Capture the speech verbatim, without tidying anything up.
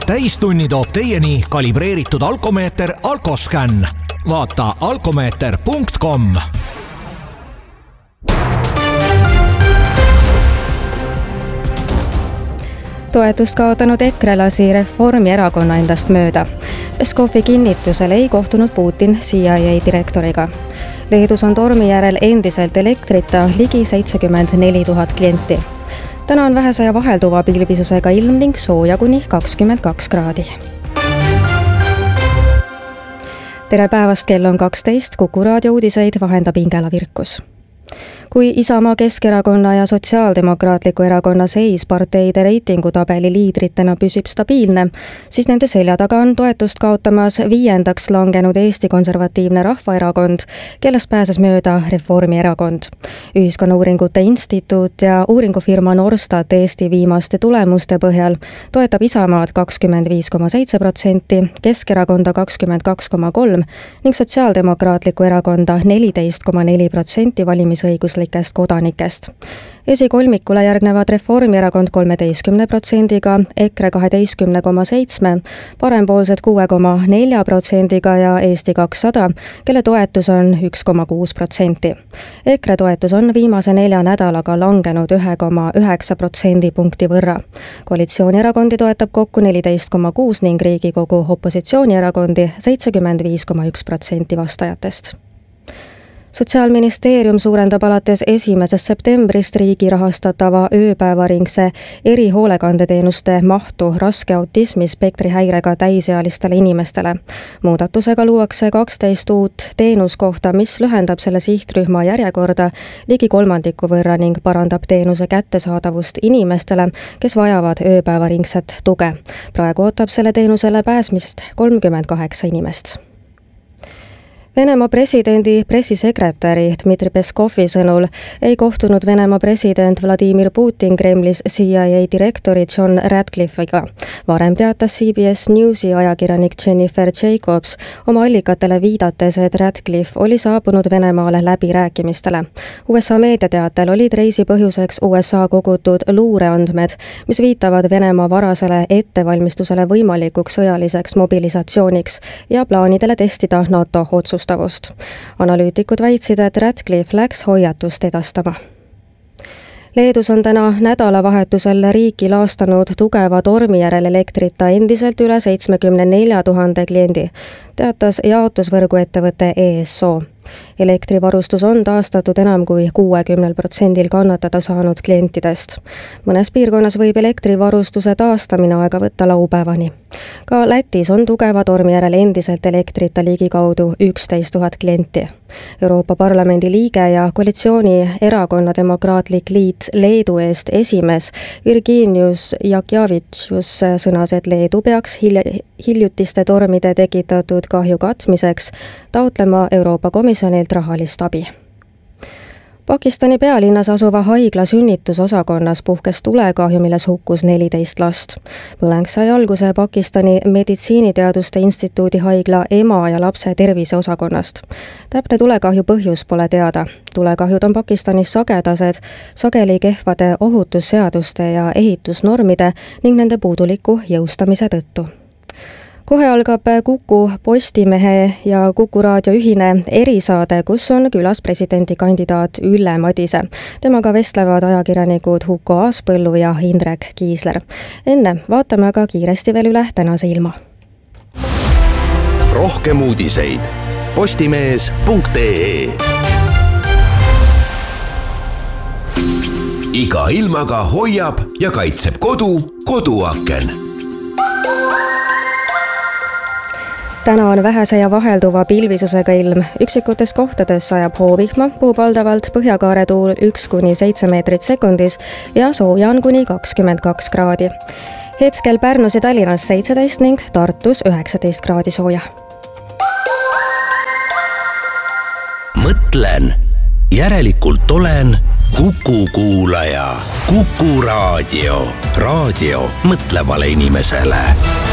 täistunni toob teieni kalibreeritud alkomeeter Alkoscan. Vaata alkomeeter punkt com. Toetust kaotanud EKRE lasi Reformierakonna endast mööda. Peskovi kinnitusel ei kohtunud Putin C I A direktoriga. Leedus on tormi järel endiselt elektrita ligi seitsekümmend neli tuhat klienti. Täna on vähesaja vahelduva pilvisusega ilm ning sooja kuni kakskümmend kaks kraadi. Tere päevast, kell on kaksteist, Kuku raadio uudiseid vahendab Ingela Virkus. Kui Isamaa, Keskerakonna ja Sotsiaaldemokraatliku erakonna seis parteide reitingutabeli liidritena püsib stabiilne, siis nende selja taga on toetust kaotamas viiendaks langenud Eesti Konservatiivne Rahvaerakond, kellest pääses mööda Reformierakond. Ühiskonnauuringute instituut ja uuringufirma Norstat Eesti viimaste tulemuste põhjal toetab Isamaad kakskümmend viis koma seitse protsenti, Keskerakonda kakskümmend kaks koma kolm ning Sotsiaaldemokraatliku erakonda neliteist koma neli protsenti valimisõiguslikest kodanikest. Esikolmikule järgnevad Reformierakond kolmeteistkümne protsendiga, EKRE kaheteistkümne koma seitsme, parempoolsed kuue koma nelja protsendiga ja Eesti kakssada, kelle toetus on üks koma kuus protsenti. EKRE toetus on viimase nelja nädalaga langenud ühe koma üheksa protsendipunkti võrra. Koalitsioonierakondi toetab kokku neliteist koma kuus ning Riigikogu opositsioonierakondi seitsekümmend viis koma üks protsenti vastajatest. Sotsiaalministeerium suurendab alates esimesest septembrist riigi rahastatava ööpäevaringse erihoolekandeteenuste mahtu raske autismispektri häirega täisealistele inimestele. Muudatusega luuakse kaksteist uut teenuskohta, mis lühendab selle sihtrühma järjekorda ligi kolmandiku võrra ning parandab teenuse kättesaadavust inimestele, kes vajavad ööpäevaringset tuge. Praegu ootab selle teenusele pääsmist kolmkümmend kaheksa inimest. Venemaa presidendi pressisekretäri Dmitri Peskovi sõnul ei kohtunud Venemaa president Vladimir Putin Kremlis C I A direktori John Ratcliffe'iga. Varem teatas C B S Newsi ajakirjanik Jennifer Jacobs oma allikatele viidates, et Ratcliffe oli saabunud Venemaale läbirääkimistele. U S A meediateatel olid reisi põhjuseks U S A kogutud luureandmed, mis viitavad Venemaa varasele ettevalmistusele võimalikuks sõjaliseks mobilisatsiooniks ja plaanidele testida NATO otsust. Analüütikud väitsid, et Ratcliffe läks hoiatust edastama. Leedus on täna nädalavahetusel riiki laastanud tugeva tormi järel elektrita endiselt üle seitsmekümne nelja tuhande kliendi, teatas jaotusvõrguettevõte E S O. Elektrivarustus on taastatud enam kui kuuekümnel protsendil kannatada saanud klientidest. Mõnes piirkonnas võib elektrivarustuse taastamine aega võtta laupäevani. Ka Lätis on tugeva tormi järel endiselt elektrita ligikaudu üksteist tuhat klienti. Euroopa Parlamendi liige ja koalitsiooni erakonna Demokraatlik Liit Leedu eest esimees Virginius Jakjavitšus sõnas, et Leedu peaks hilj- hiljutiste tormide tekitatud kahju katmiseks taotlema Euroopa Komisjonilt rahalist abi. Pakistani pealinnas asuva haigla sünnitusosakonnas puhkes tulekahju, milles hukkus neliteist last. Põleng sai alguse Pakistani meditsiiniteaduste instituudi haigla ema ja lapse terviseosakonnast. Täpne tulekahju põhjus pole teada. Tulekahjud on Pakistanis sagedased, sageli kehvade ohutusseaduste ja ehitusnormide ning nende puuduliku jõustamise tõttu. Kohe algab Kuku Postimehe ja Kuku raadio ühine erisaade, kus on külas presidendikandidaat Ülle Madise. Temaga vestlevad ajakirjanikud Huko Aaspõllu ja Indrek Kiisler. Enne vaatame aga kiiresti veel üle tänase ilma. Rohkem uudiseid postimees punkt ee. Iga ilmaga hoiab ja kaitseb kodu koduaken. Täna on vähese ja vahelduva pilvisusega ilm. Üksikutes kohtades sajab hoovihma, puhub valdavalt põhjakaare tuul üks kuni seitse meetrit sekundis ja sooja on kuni kakskümmend kaks kraadi. Hetkel Pärnus ja Tallinnas seitseteist ning Tartus üheksateist kraadi sooja. Mõtlen, järelikult olen Kuku kuulaja. Kuku raadio. Raadio mõtlevale inimesele.